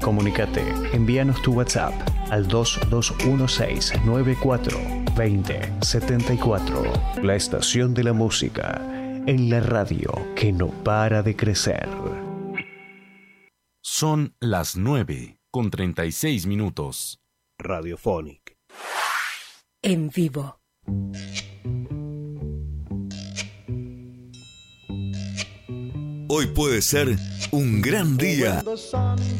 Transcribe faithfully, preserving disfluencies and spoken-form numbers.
Comunícate, envíanos tu WhatsApp al dos dos uno seis nueve cuatro dos cero siete cuatro. La estación de la música en la radio que no para de crecer. Son las nueve con treinta y seis minutos. Radiophonic. En vivo. Hoy puede ser un gran día.